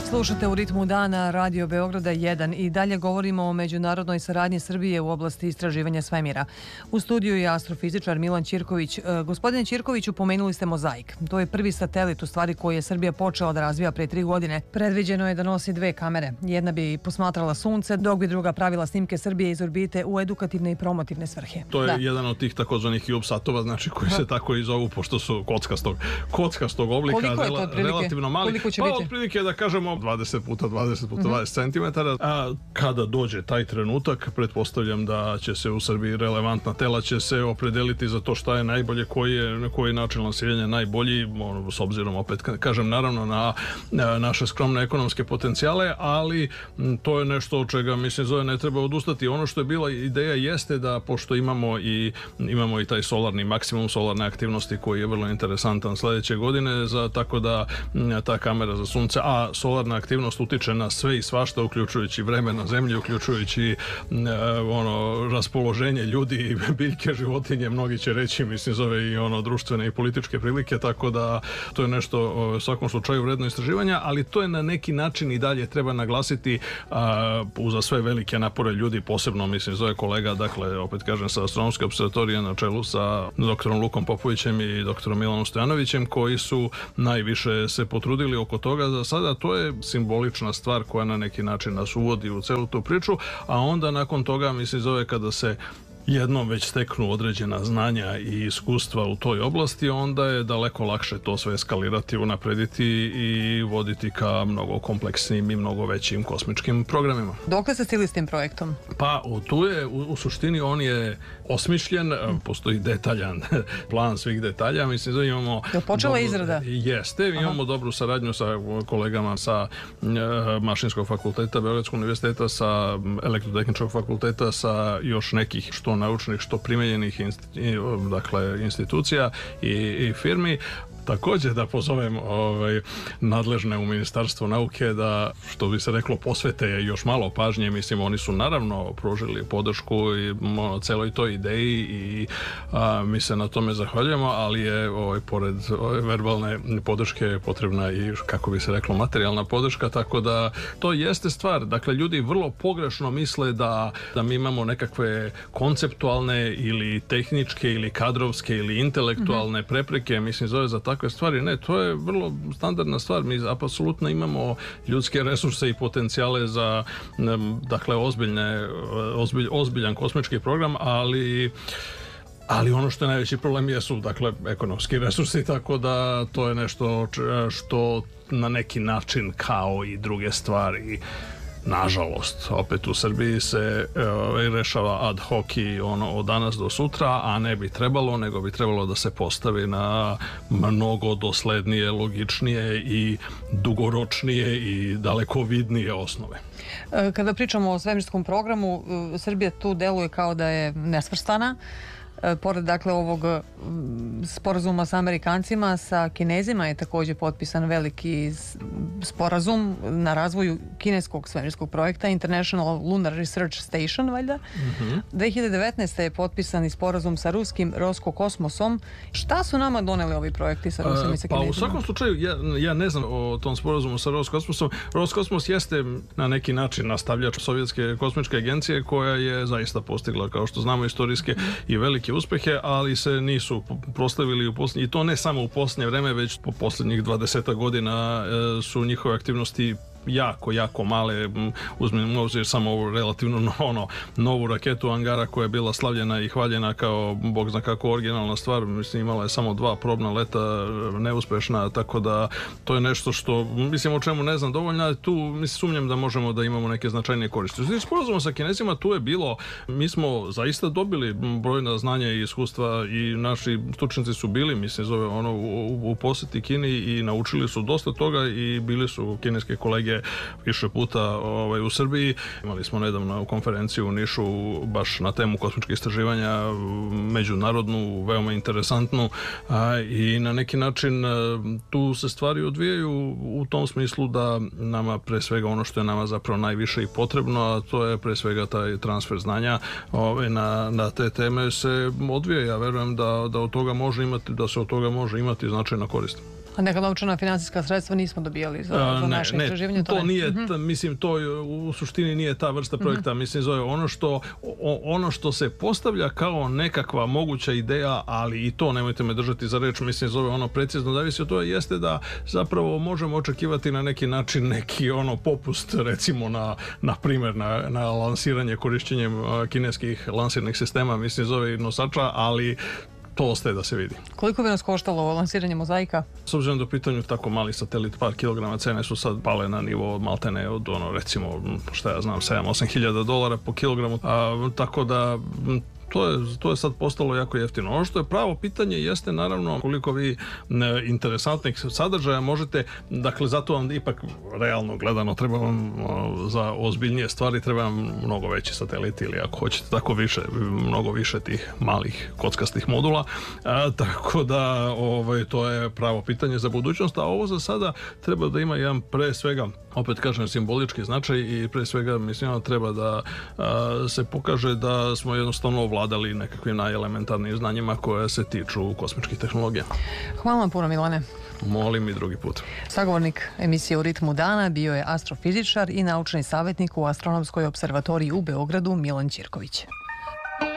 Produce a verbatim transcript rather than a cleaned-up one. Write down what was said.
Slušate U ritmu dana Radio Beograda jedan i dalje govorimo o međunarodnoj saradnji Srbije u oblasti istraživanja svemira. U studiju je astrofizičar Milan Ćirković. Gospodine Ćirkoviću, pomenuli ste Mozaik. To je prvi satelit u stvari koji je Srbija počela da razvija pre tri godine. Predviđeno je da nosi dve kamere. Jedna bi posmatrala sunce, dok bi druga pravila snimke Srbije iz orbite u edukativne i promotivne svrhe. To je da. jedan od tih takozvanih CubeSatova, znači koji se tako i zovu, pošto su kockastog, kockastog oblika. Koliko je to otprilike? Relativno mali. Koliko će pa biti? Otprilike da kažemo dvadeset puta dvadeset puta dvadeset centimetara. A kada dođe taj trenutak, pretpostavljam da će se u Srbiji relevantna tela će se opredeliti za to šta je najbolje, koji je, na koji način lansiranja najbolji, ono, s obzirom, opet kažem, naravno na, na naše skromne ekonomske potencijale, ali m, to je nešto od čega, mislim, zove ne treba odustati. Ono što je bila ideja jeste da, pošto imamo i imamo i taj solarni maksimum solarne aktivnosti koji je vrlo interesantan sledeće godine, za, tako da m, ta kamera za sunce, a solarna aktivnost utiče na sve i svašta, uključujući vreme na zemlji, uključujući e, ono raspoloženje ljudi, biljke, životinje, mnogi će reći, mislim, zove i ono društvene i političke prilike, tako da to je nešto u svakom slučaju vredno istraživanja, ali to je na neki način i dalje treba naglasiti a, uza sve velike napore ljudi, posebno, mislim, zove kolega, dakle, opet kažem, sa astronomske observatorije na čelu sa doktorom Lukom Popovićem i doktorom Milanom Stojanovićem, koji su najviše se potrudili oko toga. Za sada to je simbolična stvar koja na neki način nas uvodi u celu tu priču, a onda nakon toga, mislim, zove kada se jednom već steknu određena znanja i iskustva u toj oblasti, onda je daleko lakše to sve eskalirati, unaprediti i voditi ka mnogo kompleksnim i mnogo većim kosmičkim programima. Dokle ste stigli s tim projektom? Pa tu je, u, u suštini on je osmišljen, postoji detaljan plan svih detalja, mislim da imamo... Je počela dobru, izrada? Jeste, Aha. imamo dobru saradnju sa kolegama sa e, Mašinskog fakulteta, Beogradskog univerziteta, sa Elektrotehničkog fakulteta, sa još nekih što naučnih, što primenjenih inst- dakle, institucija i, i firmi. Također da pozovem ovaj, nadležne u Ministarstvu nauke da, što bi se reklo, posvete još malo pažnje. Mislim, oni su naravno pružili podršku i ono, celoj toj ideji i a, mi se na tome zahvaljujemo, ali je ovaj, pored ove verbalne podrške potrebna i, kako bi se reklo, materijalna podrška, tako da to jeste stvar. Dakle, ljudi vrlo pogrešno misle da, da mi imamo nekakve konceptualne ili tehničke ili kadrovske ili intelektualne mm-hmm. prepreke, mislim, zove za takve stvari. Ne, to je vrlo standardna stvar. Mi apsolutno imamo ljudske resurse i potencijale za, dakle, ozbiljne, ozbilj, ozbiljan kosmički program, ali ali ono što je najveći problem jesu, dakle, ekonomski resursi, tako da to je nešto što na neki način, kao i druge stvari, nažalost, opet u Srbiji se e, rešava ad hoc i ono od danas do sutra, a ne bi trebalo, nego bi trebalo da se postavi na mnogo doslednije, logičnije i dugoročnije i dalekovidnije osnove. Kada pričamo o svemirskom programu, Srbija tu deluje kao da je nesvrstana. Pored, dakle, ovog sporazuma sa Amerikancima, sa Kinezima je također potpisan veliki sporazum na razvoju kineskog svemirskog projekta International Lunar Research Station, valjda. Mm-hmm. dve hiljade devetnaeste. je potpisan i sporazum sa ruskim Roskosmosom. Šta su nama doneli ovi projekti sa Rusima i sa Kinezima? Pa u svakom slučaju, ja, ja ne znam o tom sporazumu sa Roskosmosom. Roskosmos jeste na neki način nastavljač Sovjetske kosmičke agencije, koja je zaista postigla, kao što znamo, istorijske i velike uspehe, ali se nisu proslavili u posljednje, i to ne samo u posljednje vreme, već po posljednjih dvadeset godina e, su njihove aktivnosti jako, jako male. Uzmimo obzir samo ovu relativno ono, novu raketu Angara koja je bila slavljena i hvaljena kao bog zna kako originalna stvar. Mislim, imala je samo dva probna leta, neuspešna, tako da to je nešto što, mislim, o čemu ne znam dovoljno, tu mislim, sumnjam da možemo da imamo neke značajnije koristi. Znači, sporazum sa Kinezima, tu je bilo, mi smo zaista dobili brojna znanja i iskustva i naši stručnjaci su bili, mislim, zove ono, u, u poseti Kini i naučili su dosta toga i bili su kineske kolege više puta ovaj, u Srbiji. Imali smo nedavno konferenciju u Nišu baš na temu kosmičkih istraživanja, međunarodnu, veoma interesantnu, a, i na neki način a, tu se stvari odvijaju u tom smislu da nama pre svega ono što je nama zapravo najviše i potrebno, a to je pre svega taj transfer znanja ovaj, na, na te teme se odvija. Ja verujem da, da od toga može imati, da se od toga može imati značajna korist. A neka novčana finansijska sredstva nismo dobijali za, za ne, naše ne, istraživanje? To, to nije, mm-hmm. mislim, to u suštini nije ta vrsta projekta. Mm-hmm. Mislim, zove ono što, ono što se postavlja kao nekakva moguća ideja, ali i to nemojte me držati za reč, mislim, zove ono precizno zavisi od toga, jeste da zapravo možemo očekivati na neki način neki ono popust, recimo na, na primjer na, na lansiranje korišćenjem kineskih lansirnih sistema, mislim, zove nosača, ali to ostaje da se vidi. Koliko bi nas koštalo lansiranje Mozaika? S obzirom da u pitanju tako mali satelit, par kilograma, cene su sad pale na nivo maltene od ono, recimo, šta ja znam, sedam osam hiljada dolara po kilogramu, a, tako da To je, to je sad postalo jako jeftino. Ono što je pravo pitanje jeste naravno koliko vi ne, interesantnih sadržaja možete, dakle zato vam ipak realno gledano treba vam o, za ozbiljnije stvari treba vam mnogo veći sateliti ili ako hoćete tako više, mnogo više tih malih kockastih modula, a, tako da ovaj, to je pravo pitanje za budućnost, a ovo za sada treba da ima jedan pre svega, opet kažem, simbolički značaj i pre svega mislim da treba da a, se pokaže da smo jednostavno vladali nekakvim najelementarnijim znanjima koje se tiču kosmičkih tehnologija. Hvala vam puno, Milane. Molim i drugi put. Sagovornik emisije U ritmu dana bio je astrofizičar i naučni savjetnik u Astronomskoj observatoriji u Beogradu Milan Ćirković.